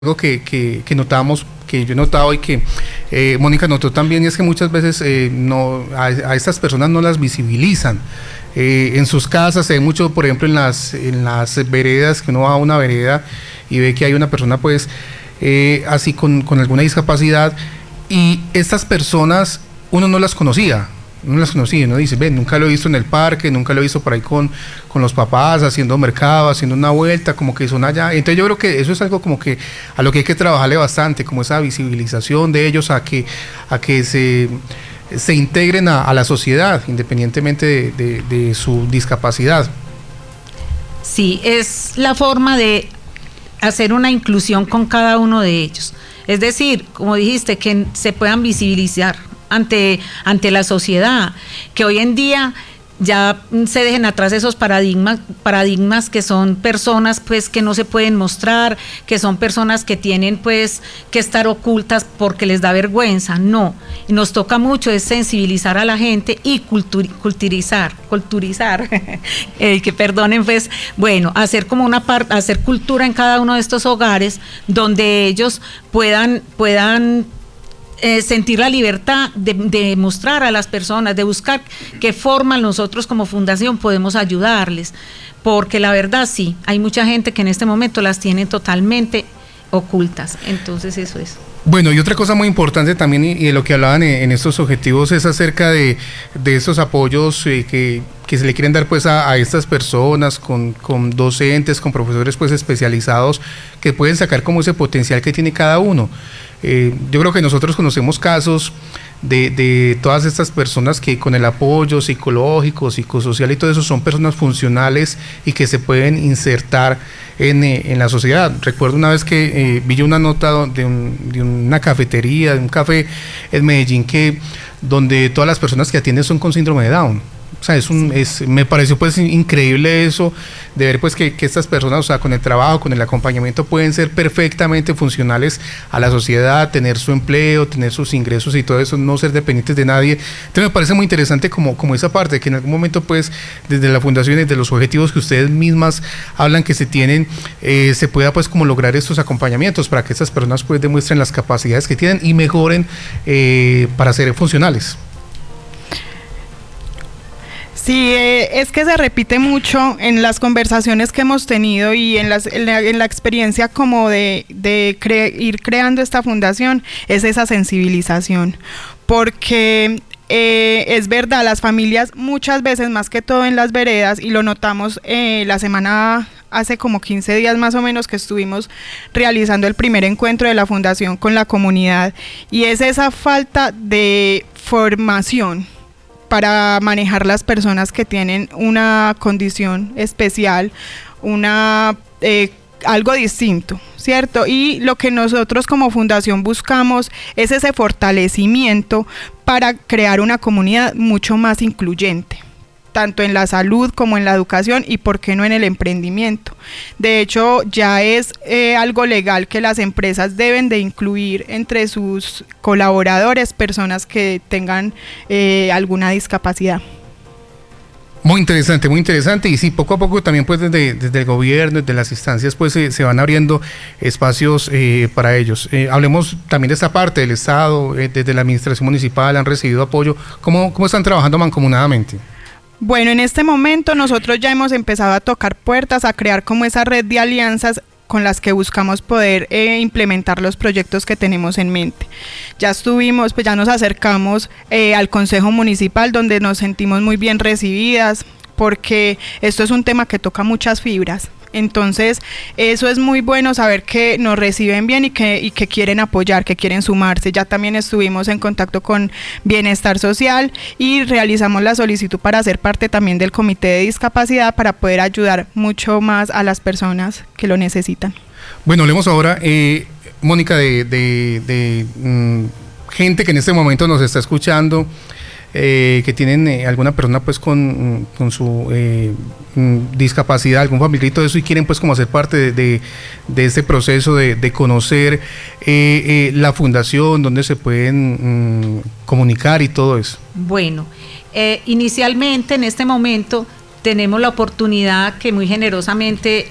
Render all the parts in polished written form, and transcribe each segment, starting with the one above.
algo que notamos, que yo he notado y que Mónica notó también, es que muchas veces a estas personas no las visibilizan. En sus casas se ve mucho, por ejemplo, en las veredas, que uno va a una vereda y ve que hay una persona pues así con alguna discapacidad, y estas personas uno no las conocía. Uno dice, ven, nunca lo he visto en el parque, nunca lo he visto por ahí con los papás, haciendo mercado, haciendo una vuelta, como que son allá. Entonces yo creo que eso es algo como que a lo que hay que trabajarle bastante, como esa visibilización de ellos, a que se integren a la sociedad, independientemente de su discapacidad. Sí, es la forma de hacer una inclusión con cada uno de ellos. Es decir, como dijiste, que se puedan visibilizar ante la sociedad, que hoy en día ya se dejen atrás esos paradigmas que son personas pues que no se pueden mostrar, que son personas que tienen pues que estar ocultas porque les da vergüenza. No, nos toca mucho es sensibilizar a la gente y culturizar, que perdonen pues, bueno, hacer como una parte, hacer cultura en cada uno de estos hogares donde ellos puedan sentir la libertad de mostrar a las personas, de buscar qué forma nosotros como fundación podemos ayudarles, porque la verdad sí, hay mucha gente que en este momento las tienen totalmente ocultas, entonces eso es. Bueno, y otra cosa muy importante también, y de lo que hablaban en estos objetivos, es acerca de estos apoyos que se le quieren dar pues a estas personas con docentes, con profesores pues especializados, que pueden sacar como ese potencial que tiene cada uno. Yo creo que nosotros conocemos casos de todas estas personas que con el apoyo psicológico, psicosocial y todo eso son personas funcionales y que se pueden insertar en la sociedad. Recuerdo una vez que vi yo una nota de una cafetería, de un café en Medellín, donde todas las personas que atienden son con síndrome de Down. O sea, me pareció pues increíble eso, de ver pues que estas personas, o sea, con el trabajo, con el acompañamiento, pueden ser perfectamente funcionales a la sociedad, tener su empleo, tener sus ingresos y todo eso, no ser dependientes de nadie. Entonces me parece muy interesante como esa parte, que en algún momento pues desde la fundación, desde los objetivos que ustedes mismas hablan que se tienen, se pueda pues como lograr estos acompañamientos para que estas personas pues demuestren las capacidades que tienen y mejoren para ser funcionales. Sí, es que se repite mucho en las conversaciones que hemos tenido y en la experiencia como de ir creando esta fundación, es esa sensibilización, porque es verdad, las familias muchas veces, más que todo en las veredas, y lo notamos la semana, hace como 15 días más o menos que estuvimos realizando el primer encuentro de la fundación con la comunidad, y es esa falta de formación para manejar las personas que tienen una condición especial, algo distinto, ¿cierto? Y lo que nosotros como fundación buscamos es ese fortalecimiento para crear una comunidad mucho más incluyente, tanto en la salud como en la educación y por qué no en el emprendimiento. De hecho, ya es algo legal que las empresas deben de incluir entre sus colaboradores personas que tengan alguna discapacidad. Muy interesante, y sí, poco a poco también pues desde el gobierno, desde las instancias pues se van abriendo espacios para ellos. Hablemos también de esta parte del Estado, desde la administración municipal han recibido apoyo. ¿Cómo están trabajando mancomunadamente? Bueno, en este momento nosotros ya hemos empezado a tocar puertas, a crear como esa red de alianzas con las que buscamos poder implementar los proyectos que tenemos en mente. Ya nos acercamos al Consejo Municipal, donde nos sentimos muy bien recibidas, porque esto es un tema que toca muchas fibras. Entonces, eso es muy bueno saber que nos reciben bien y que quieren apoyar, que quieren sumarse. Ya también estuvimos en contacto con Bienestar Social y realizamos la solicitud para ser parte también del Comité de Discapacidad para poder ayudar mucho más a las personas que lo necesitan. Bueno, hablemos ahora, Mónica, de gente que en este momento nos está escuchando, que tienen alguna persona pues con su discapacidad, algún familiar y todo eso, y quieren pues como hacer parte de este proceso de conocer la fundación, dónde se pueden comunicar y todo eso. Bueno, inicialmente en este momento tenemos la oportunidad que muy generosamente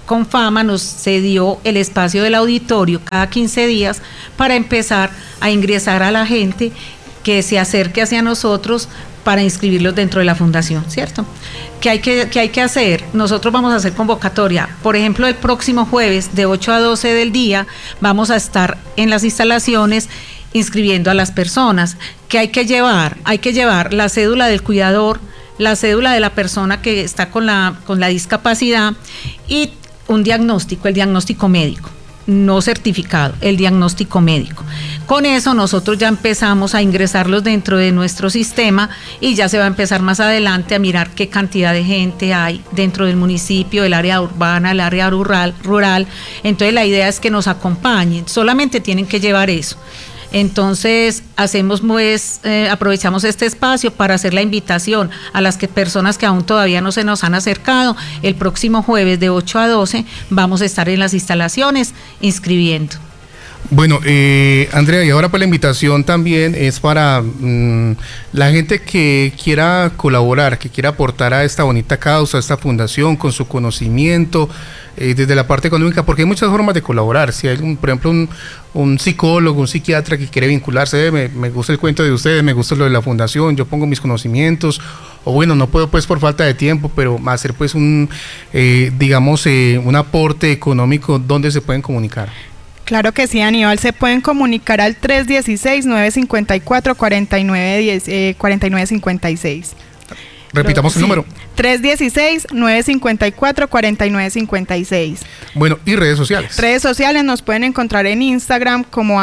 Confama nos cedió el espacio del auditorio cada 15 días para empezar a ingresar a la gente que se acerque hacia nosotros para inscribirlos dentro de la fundación, ¿cierto? ¿Qué hay que hacer? Nosotros vamos a hacer convocatoria. Por ejemplo, el próximo jueves de 8 a 12 del día vamos a estar en las instalaciones inscribiendo a las personas. ¿Qué hay que llevar? Hay que llevar la cédula del cuidador, la cédula de la persona que está con la discapacidad y un diagnóstico, el diagnóstico médico, no certificado, el diagnóstico médico. Con eso nosotros ya empezamos a ingresarlos dentro de nuestro sistema y ya se va a empezar más adelante a mirar qué cantidad de gente hay dentro del municipio, el área urbana, el área rural. Entonces la idea es que nos acompañen, solamente tienen que llevar eso. Entonces aprovechamos este espacio para hacer la invitación a las personas que aún todavía no se nos han acercado. El próximo jueves de 8 a 12 vamos a estar en las instalaciones inscribiendo. Bueno, Andrea, y ahora pues la invitación también es para la gente que quiera colaborar, que quiera aportar a esta bonita causa, a esta fundación, con su conocimiento, desde la parte económica, porque hay muchas formas de colaborar. Si hay, por ejemplo, un psicólogo, un psiquiatra que quiere vincularse, me gusta el cuento de ustedes, me gusta lo de la fundación, yo pongo mis conocimientos, o bueno, no puedo pues por falta de tiempo, pero hacer pues un aporte económico, ¿dónde se pueden comunicar? Claro que sí, Aníbal, se pueden comunicar al 316-954-4956. Repitamos el número. 316-954-4956. Bueno, ¿y redes sociales? Redes sociales nos pueden encontrar en Instagram como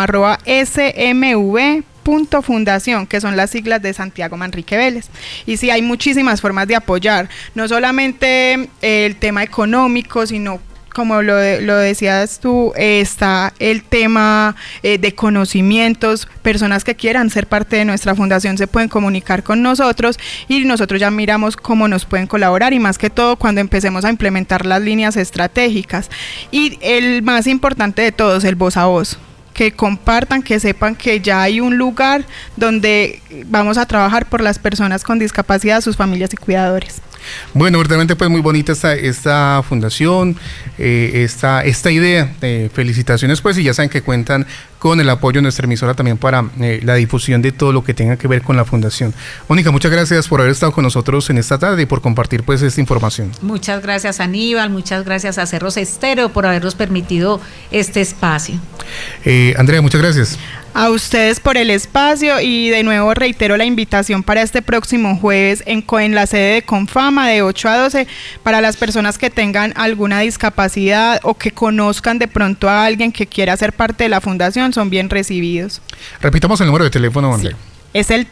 @smv.fundación, que son las siglas de Santiago Manrique Vélez. Y sí, hay muchísimas formas de apoyar, no solamente el tema económico, sino como lo decías tú, está el tema de conocimientos. Personas que quieran ser parte de nuestra fundación se pueden comunicar con nosotros y nosotros ya miramos cómo nos pueden colaborar, y más que todo cuando empecemos a implementar las líneas estratégicas. Y el más importante de todos, el voz a voz. Que compartan, que sepan que ya hay un lugar donde vamos a trabajar por las personas con discapacidad, sus familias y cuidadores. Bueno, verdaderamente pues muy bonita esta fundación, esta idea. Felicitaciones pues, y ya saben que cuentan con el apoyo de nuestra emisora también para la difusión de todo lo que tenga que ver con la fundación. Mónica, muchas gracias por haber estado con nosotros en esta tarde y por compartir pues esta información. Muchas gracias, Aníbal, muchas gracias a Cerros Estéreo por habernos permitido este espacio. Andrea, muchas gracias. A ustedes por el espacio, y de nuevo reitero la invitación para este próximo jueves en la sede de Confama de 8 a 12 para las personas que tengan alguna discapacidad o que conozcan de pronto a alguien que quiera ser parte de la fundación, son bien recibidos. Repitamos el número de teléfono, Andrea. Sí. Es el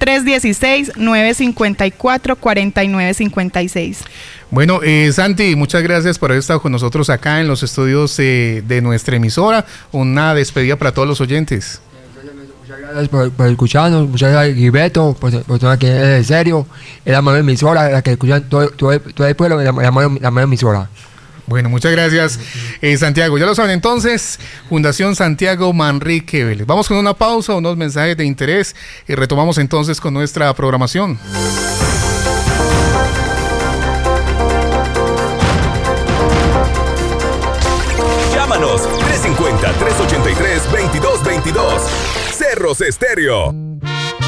316-954-4956. Bueno, Santi, muchas gracias por haber estado con nosotros acá en los estudios de nuestra emisora. Una despedida para todos los oyentes. Muchas gracias por escucharnos, muchas gracias, Gilberto, por estar aquí en serio. Es la mejor emisora, la que escuchan todo el pueblo, la mejor emisora. Bueno, muchas gracias, Santiago. Ya lo saben entonces, Fundación Santiago Manrique Vélez. Vamos con una pausa, unos mensajes de interés y retomamos entonces con nuestra programación. Llámanos 350-383-2222. Cerros Estéreo.